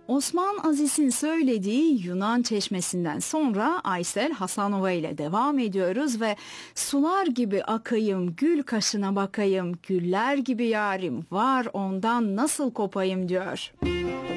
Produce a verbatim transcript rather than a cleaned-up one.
Osman Aziz'in söylediği Yunan Çeşmesi'nden sonra Aysel Hasanova ile devam ediyoruz ve sular gibi akayım, gül kaşına bakayım, güller gibi yarim var ondan nasıl kopayım diyor.